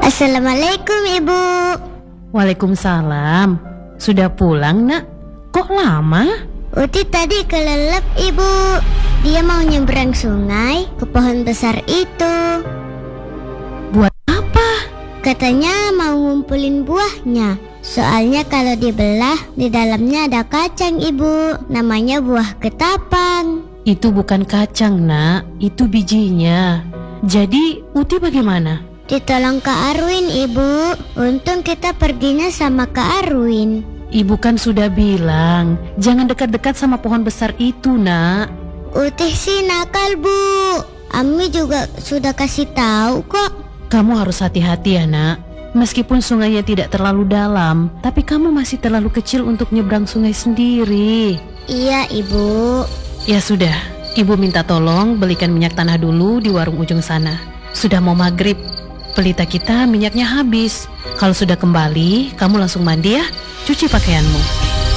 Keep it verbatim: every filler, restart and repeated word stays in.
Assalamualaikum Ibu. Waalaikumsalam. Sudah pulang nak? Kok lama? Uti tadi kelelep Ibu. Dia mau nyebrang sungai ke pohon besar itu. Buat apa? Katanya mau ngumpulin buahnya. Soalnya kalau dibelah di dalamnya ada kacang Ibu. Namanya buah ketapang. Itu bukan kacang nak, itu bijinya. Jadi Uti bagaimana? Ditolong Kak Arwin Ibu. Untung kita perginya sama Kak Arwin. Ibu kan sudah bilang jangan dekat-dekat sama pohon besar itu nak. Utih sih nakal Bu. Ami juga sudah kasih tahu kok. Kamu harus hati-hati ya nak. Meskipun sungainya tidak terlalu dalam, tapi kamu masih terlalu kecil untuk nyebrang sungai sendiri. Iya Ibu. Ya sudah, Ibu minta tolong belikan minyak tanah dulu di warung ujung sana. Sudah mau maghrib, pelita kita minyaknya habis. Kalau sudah kembali, kamu langsung mandi ya, cuci pakaianmu.